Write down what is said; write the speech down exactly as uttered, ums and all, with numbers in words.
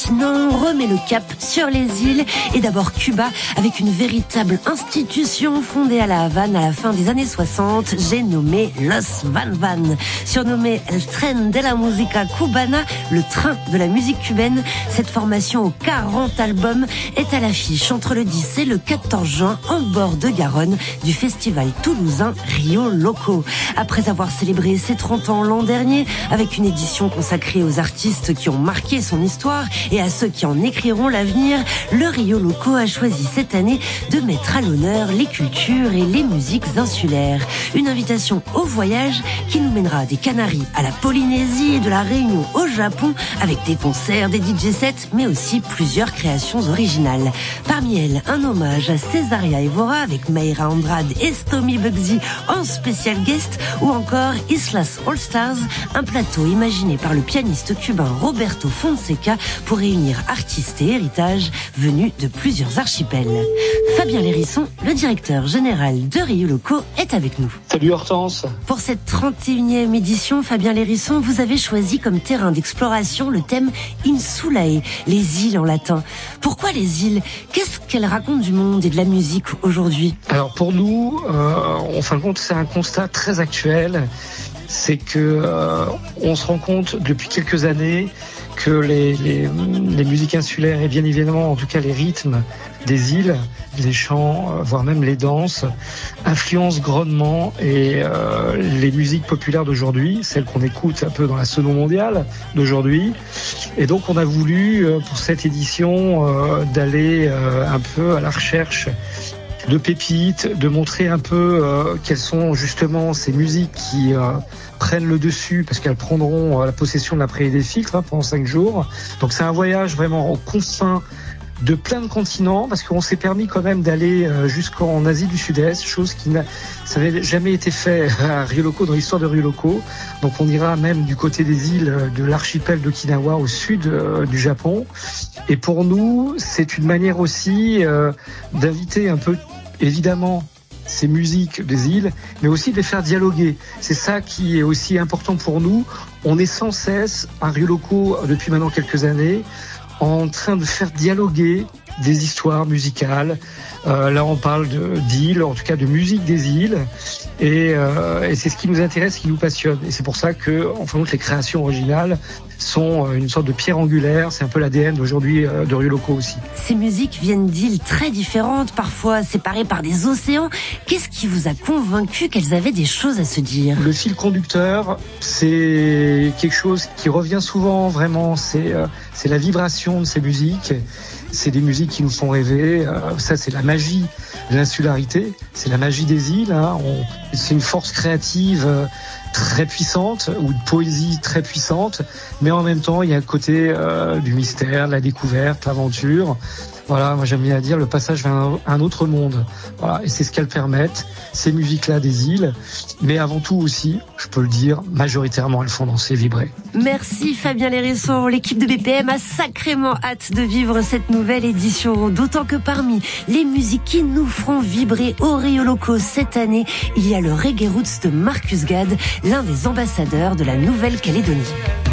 continent, on remet le cap sur les îles et d'abord Cuba avec une véritable institution fondée à la Havane à la fin des années soixante, j'ai nommé Los Van Van. Surnommé El Tren de la Música Cubana, le train de la musique cubaine, cette formation aux quarante albums est à l'affiche entre le dix et le quatorze juin en bord de Garonne du festival toulousain Rio Loco. Après avoir célébré ses trente ans l'an dernier avec une édition consacrée aux artistes qui ont marqué son histoire et à ceux qui en écriront l'avenir, le Rio Loco a choisi cette année de mettre à l'honneur les cultures et les musiques insulaires. Une invitation au voyage qui nous mènera des Canaries à la Polynésie et de la Réunion au Japon avec des concerts, des D J sets, mais aussi plusieurs créations originales. Parmi elles, un hommage à Cesaria Evora avec Mayra Andrade et Stomy Bugsy en spécial guest ou encore Islas All Stars, un plateau imaginé par le pianiste cubain Roberto Fonseca pour réunir artistes et héritages venus de plusieurs archipels. Fabien Lérisson, le directeur général de Rio Loco, est avec nous. Salut Hortense. Pour cette trente et unième édition, Fabien Lérisson, vous avez choisi comme terrain d'exploration le thème Insulae, les îles en latin. Pourquoi les îles? Qu'est-ce qu'elles racontent du monde et de la musique aujourd'hui? Alors pour nous, euh, en fin de compte, c'est un constat très actuel. C'est que euh, on se rend compte depuis quelques années que les, les, les musiques insulaires et bien évidemment, en tout cas les rythmes des îles, les chants, euh, voire même les danses, influencent grandement et euh, les musiques populaires d'aujourd'hui, celles qu'on écoute un peu dans la sono mondiale d'aujourd'hui. Et donc on a voulu, euh, pour cette édition, euh, d'aller euh, un peu à la recherche de pépites, de montrer un peu euh, quelles sont justement ces musiques qui euh, prennent le dessus parce qu'elles prendront euh, la possession de la prairie des filtres hein, pendant cinq jours. Donc c'est un voyage vraiment aux confins de plein de continents parce qu'on s'est permis quand même d'aller euh, jusqu'en Asie du Sud-Est, chose qui n'a ça n'avait jamais été fait à Rio Loco, dans l'histoire de Rio Loco. Donc on ira même du côté des îles de l'archipel d'Okinawa au sud euh, du Japon. Et pour nous, c'est une manière aussi euh, d'inviter un peu, évidemment, ces musiques des îles, mais aussi de les faire dialoguer. C'est ça qui est aussi important pour nous. On est sans cesse, à Rio Loco, depuis maintenant quelques années, en train de faire dialoguer des histoires musicales. Euh, là, on parle de, d'îles, en tout cas de musique des îles. Et, euh, et c'est ce qui nous intéresse, ce qui nous passionne. Et c'est pour ça que, enfin, les créations originales sont une sorte de pierre angulaire. C'est un peu l'A D N d'aujourd'hui euh, de Rio Loco aussi. Ces musiques viennent d'îles très différentes, parfois séparées par des océans. Qu'est-ce qui vous a convaincu qu'elles avaient des choses à se dire? Le fil conducteur, c'est quelque chose qui revient souvent, vraiment. C'est, euh, c'est la vibration de ces musiques. C'est des musiques qui nous font rêver. Euh, ça, c'est la magie de l'insularité. C'est la magie des îles. Hein. On, c'est une force créative euh, très puissante ou de poésie très puissante. Mais en même temps, il y a un côté euh, du mystère, de la découverte, l'aventure. Voilà, moi j'aime bien dire le passage vers un, un autre monde. Voilà, et c'est ce qu'elles permettent, ces musiques-là des îles. Mais avant tout aussi, je peux le dire, majoritairement elles font danser, vibrer. Merci Fabien Lérisson. L'équipe de B P M a sacrément hâte de vivre cette nouvelle édition. D'autant que parmi les musiques qui nous feront vibrer au Rio Loco cette année, il y a le Reggae Roots de Marcus Gad, l'un des ambassadeurs de la Nouvelle-Calédonie.